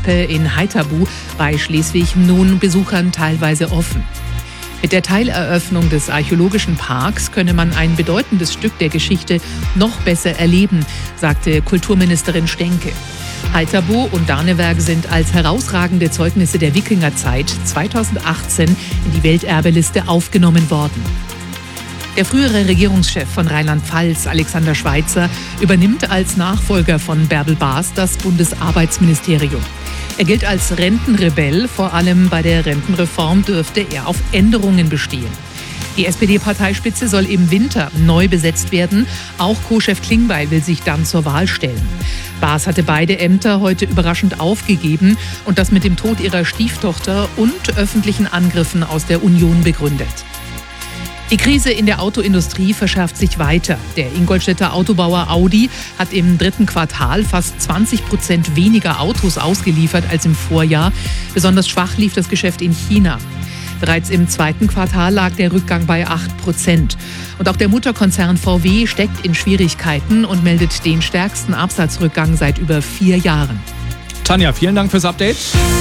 Etappe in Haithabu bei Schleswig nun Besuchern teilweise offen. Mit der Teileröffnung des archäologischen Parks könne man ein bedeutendes Stück der Geschichte noch besser erleben, sagte Kulturministerin Stenke. Haithabu und Danewerk sind als herausragende Zeugnisse der Wikingerzeit 2018 in die Welterbeliste aufgenommen worden. Der frühere Regierungschef von Rheinland-Pfalz, Alexander Schweitzer, übernimmt als Nachfolger von Bärbel Baas das Bundesarbeitsministerium. Er gilt als Rentenrebell, vor allem bei der Rentenreform dürfte er auf Änderungen bestehen. Die SPD-Parteispitze soll im Winter neu besetzt werden. Auch Co-Chef Klingbeil will sich dann zur Wahl stellen. Baas hatte beide Ämter heute überraschend aufgegeben und das mit dem Tod ihrer Stieftochter und öffentlichen Angriffen aus der Union begründet. Die Krise in der Autoindustrie verschärft sich weiter. Der Ingolstädter Autobauer Audi hat im dritten Quartal fast 20% weniger Autos ausgeliefert als im Vorjahr. Besonders schwach lief das Geschäft in China. Bereits im zweiten Quartal lag der Rückgang bei 8%. Und auch der Mutterkonzern VW steckt in Schwierigkeiten und meldet den stärksten Absatzrückgang seit über 4 Jahren. Tanja, vielen Dank fürs Update.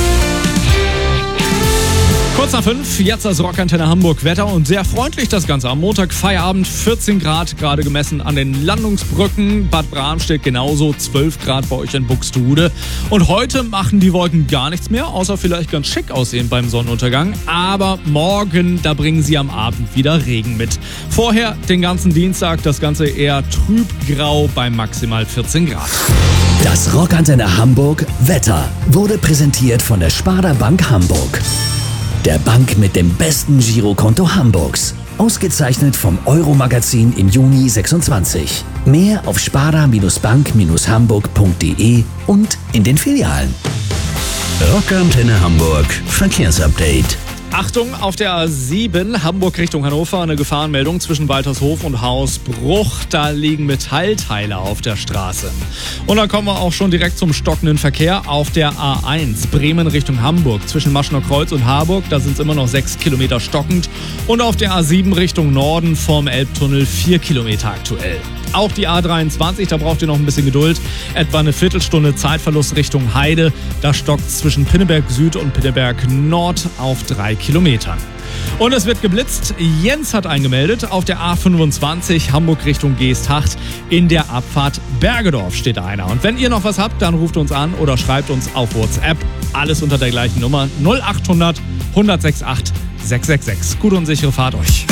Kurz nach 5, jetzt das Rockantenne Hamburg Wetter und sehr freundlich das Ganze. Am Montag Feierabend 14 Grad, gerade gemessen an den Landungsbrücken. Bad Bramstedt genauso, 12 Grad bei euch in Buxtehude. Und heute machen die Wolken gar nichts mehr, außer vielleicht ganz schick aussehen beim Sonnenuntergang. Aber morgen, da bringen sie am Abend wieder Regen mit. Vorher den ganzen Dienstag das Ganze eher trübgrau bei maximal 14 Grad. Das Rockantenne Hamburg Wetter wurde präsentiert von der Sparda Bank Hamburg. Der Bank mit dem besten Girokonto Hamburgs. Ausgezeichnet vom Euro-Magazin im Juni 26. Mehr auf sparda-bank-hamburg.de und in den Filialen. Rockantenne Hamburg Verkehrsupdate. Achtung, auf der A7 Hamburg Richtung Hannover eine Gefahrenmeldung zwischen Waltershof und Hausbruch. Da liegen Metallteile auf der Straße. Und dann kommen wir auch schon direkt zum stockenden Verkehr auf der A1 Bremen Richtung Hamburg. Zwischen Maschener Kreuz und Harburg, da sind es immer noch 6 Kilometer stockend. Und auf der A7 Richtung Norden vorm Elbtunnel 4 Kilometer aktuell. Auch die A23, da braucht ihr noch ein bisschen Geduld. Etwa eine Viertelstunde Zeitverlust Richtung Heide. Da stockt zwischen Pinneberg Süd und Pinneberg Nord auf 3 Kilometern. Und es wird geblitzt. Jens hat eingemeldet. Auf der A25 Hamburg Richtung Geesthacht. In der Abfahrt Bergedorf steht einer. Und wenn ihr noch was habt, dann ruft uns an oder schreibt uns auf WhatsApp. Alles unter der gleichen Nummer 0800 168 666. Gute und sichere Fahrt euch.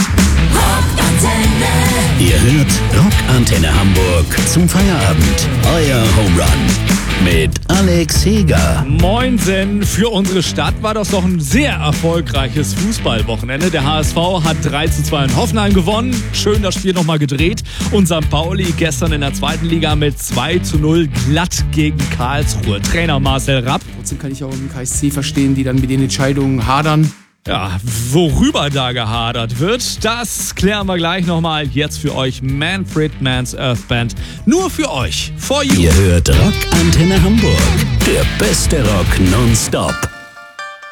Ihr hört Rockantenne Hamburg zum Feierabend. Euer Home Run mit Alex Heger. Moinsen, für unsere Stadt war das doch ein sehr erfolgreiches Fußballwochenende. Der HSV hat 3:2 in Hoffenheim gewonnen. Schön das Spiel nochmal gedreht. Und St. Pauli gestern in der zweiten Liga mit 2:0 glatt gegen Karlsruhe. Trainer Marcel Rapp. Trotzdem kann ich auch im KSC verstehen, die dann mit den Entscheidungen hadern. Ja, worüber da gehadert wird, das klären wir gleich nochmal. Jetzt für euch Manfred Mann's Earth Band. Nur für euch. For you. Ihr hört Rockantenne Hamburg. Der beste Rock nonstop.